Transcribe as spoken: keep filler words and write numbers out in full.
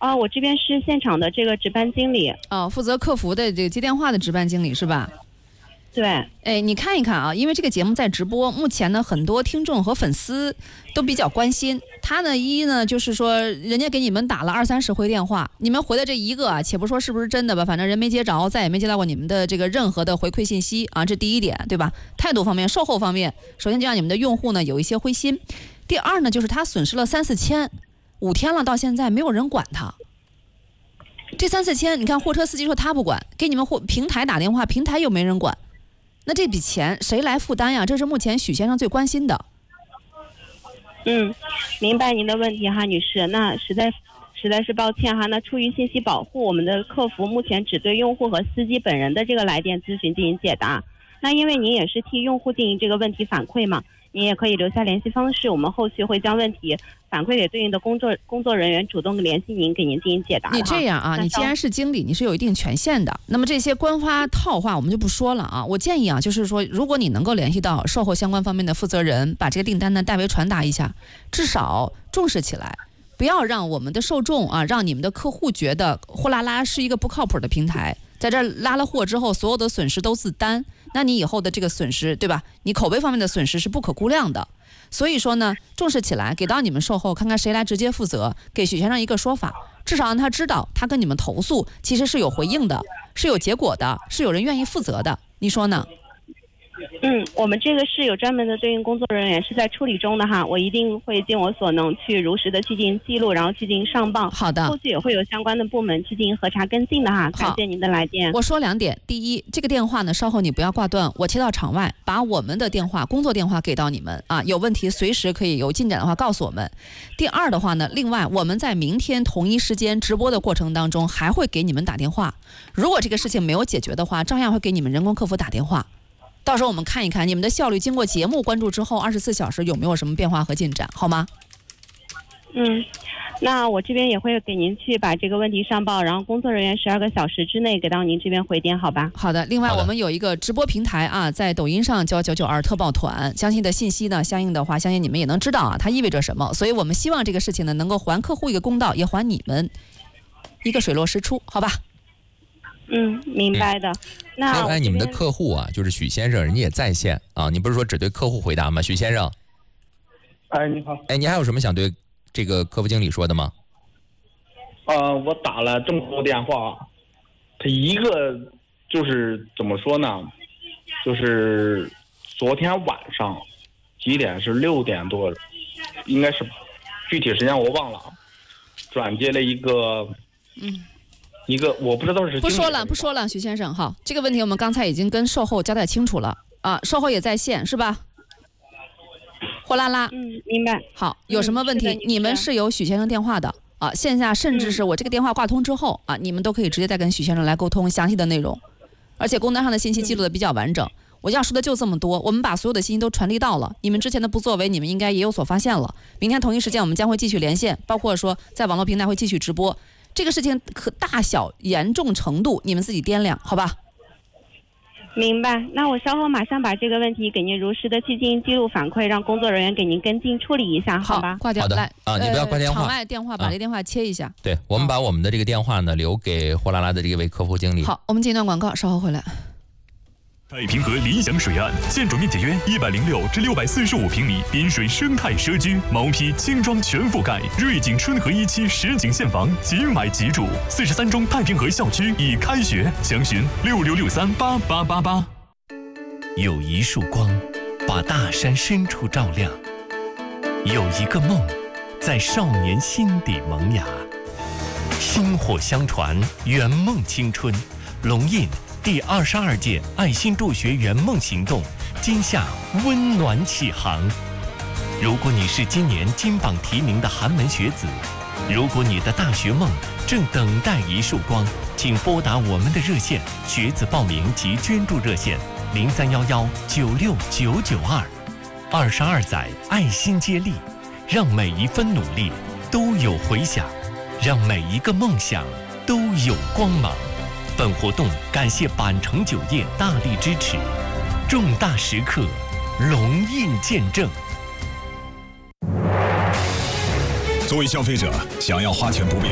啊，我这边是现场的这个值班经理。 哦，负责客服的这个接电话的值班经理是吧？ 对。 哎，你看一看啊，因为这个节目在直播，目前呢很多听众和粉丝都比较关心。他呢一呢就是说，人家给你们打了二三十回电话，你们回的这一个啊，且不说是不是真的吧，反正人没接着，再也没接到过你们的这个任何的回馈信息啊，这第一点，对吧？态度方面、售后方面，首先就让你们的用户呢有一些灰心。第二呢，就是他损失了三四千，五天了，到现在没有人管他。这三四千，你看货车司机说他不管，给你们货平台打电话，平台又没人管。那这笔钱谁来负担呀？这是目前许先生最关心的。 嗯，明白您的问题哈，女士。那实在实在是抱歉哈。那出于信息保护，我们的客服目前只对用户和司机本人的这个来电咨询进行解答。那因为您也是替用户进行这个问题反馈嘛，您也可以留下联系方式，我们后续会将问题反馈给对应的工作工作人员，主动联系您，给您进行解答。 你这样啊，你既然是经理，你是有一定权限的。那么这些官方套话我们就不说了啊。我建议啊，就是说，如果你能够联系到售后相关方面的负责人，把这个订单呢代为传达一下，至少重视起来，不要让我们的受众啊，让你们的客户觉得货拉拉是一个不靠谱的平台，在这儿拉了货之后，所有的损失都自担。那你以后的这个损失，对吧？你口碑方面的损失是不可估量的。所以说呢，重视起来，给到你们售后，看看谁来直接负责，给许先生一个说法，至少让他知道，他跟你们投诉其实是有回应的，是有结果的，是有人愿意负责的。你说呢？ 嗯，我们这个是有专门的对应工作人员是在处理中的哈，我一定会尽我所能去如实的去进行记录，然后去进行上报。 好的， 后续也会有相关的部门去进行核查跟进的哈。感谢您的来电。 我说两点，第一，这个电话呢，稍后你不要挂断，我切到场外，把我们的电话、工作电话给到你们啊，有问题随时可以有进展的话告诉我们。第二的话呢，另外我们在明天同一时间直播的过程当中，还会给你们打电话，如果这个事情没有解决的话，照样会给你们人工客服打电话。到时候我们看一看你们的效率，经过节目关注之后，二十四小时有没有什么变化和进展，好吗？ 嗯，那我这边也会给您去把这个问题上报，然后工作人员十二个小时之内给到您这边回电，好吧？ 好的。另外，我们有一个直播平台啊，在抖音上叫九九二特报团，相信的信息呢，相应的话，相信你们也能知道啊，它意味着什么。所以我们希望这个事情呢，能够还客户一个公道，也还你们一个水落石出，好吧？ 嗯，明白的。那刚才你们的客户啊，就是许先生，人家也在线啊。你不是说只对客户回答吗？许先生， 哎，你好。 哎，你还有什么想对这个客服经理说的吗？ 呃，我打了这么多电话，他一个就是怎么说呢？就是昨天晚上几点是六点多，应该是具体时间我忘了，转接了一个嗯。 一个我不知道是不说了不说了，许先生，好，这个问题我们刚才已经跟售后交代清楚了啊，售后也在线是吧？货拉拉， 嗯，明白。 好，有什么问题？ 嗯、 你们是有许先生电话的啊，线下甚至是我这个电话挂通之后、嗯、啊，你们都可以直接再跟许先生来沟通详细的内容，而且工单上的信息记录的比较完整。嗯、我要说的就这么多，我们把所有的信息都传递到了，你们之前的不作为，你们应该也有所发现了。明天同一时间我们将会继续连线，包括说在网络平台会继续直播。这个事情可大小严重程度你们自己掂量，好吧？ 明白。那我稍后马上把这个问题给您如实的去进行记录反馈，让工作人员给您跟进处理一下，好吧？ 好，挂掉。 好的。来啊，你不要挂电话。 场外电话把这电话切一下。 啊、对，我们把我们的这个电话呢留给货拉拉的这位客服经理。 好，我们进一段广告，稍后回来。 太平河理想水岸，建筑面积约一百零六至六百四十五平米，滨水生态社区，毛坯轻装全覆盖，瑞景春和一期实景现房，即买即住。四十三中太平河校区已开学，详询六六六三八八八八。 有一束光，把大山深处照亮；有一个梦，在少年心底萌芽。薪火相传，圆梦青春，龙印。第二十二届爱心助学圆梦行动今夏温暖启航。如果你是今年金榜题名的寒门学子，如果你的大学梦正等待一束光，请拨打我们的热线学子报名及捐助热线零三幺幺九六九九二。二十二载爱心接力，让每一分努力都有回响，让每一个梦想都有光芒。本活动感谢板城酒业大力支持，重大时刻，龙印见证。 作为消费者，想要花钱不必